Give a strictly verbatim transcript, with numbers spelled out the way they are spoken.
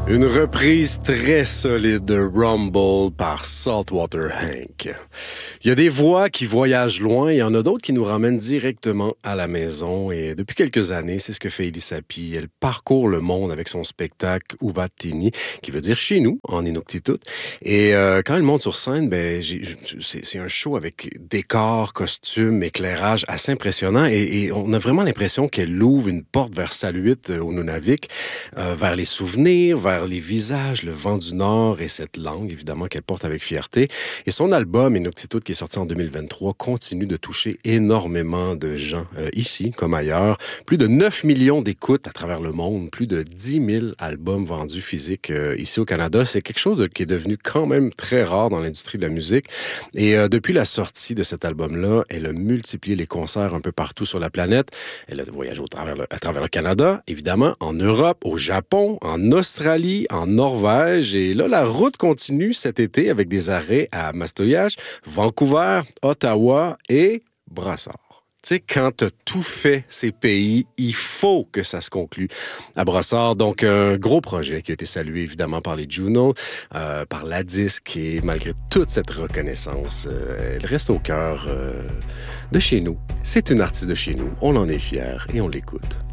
Une reprise très solide de Rumble par Saltwater Hank. Il y a des voix qui voyagent loin, il y en a d'autres qui nous ramènent directement à la maison. Et depuis quelques années, c'est ce que fait Elisa Pi. Elle parcourt le monde avec son spectacle Uvatini, qui veut dire chez nous, en Inuktitut. Et euh, quand elle monte sur scène, ben, j'ai, c'est, c'est un show avec décors, costumes, éclairage assez impressionnant. Et, et on a vraiment l'impression qu'elle ouvre une porte vers Saluit euh, au Nunavik, euh, vers les souvenirs, vers les visages, le vent du Nord et cette langue, évidemment, qu'elle porte avec fierté. Et son album, Inuktitut, qui est sorti en deux mille vingt-trois, continue de toucher énormément de gens, euh, ici comme ailleurs. Plus de neuf millions d'écoutes à travers le monde, plus de dix mille albums vendus physiques euh, ici au Canada. C'est quelque chose de, qui est devenu quand même très rare dans l'industrie de la musique. Et euh, depuis la sortie de cet album-là, elle a multiplié les concerts un peu partout sur la planète. Elle a voyagé au travers le, à travers le Canada, évidemment, en Europe, au Japon, en Australie, en Norvège. Et là, la route continue cet été avec des arrêts à Mastoyage, Vancouver, Ottawa et Brassard. Tu sais, quand tu as tout fait ces pays, il faut que ça se conclue à Brassard. Donc, un gros projet qui a été salué évidemment par les Juno, euh, par la disque, et malgré toute cette reconnaissance, euh, elle reste au cœur euh, de chez nous. C'est une artiste de chez nous, on en est fiers et on l'écoute.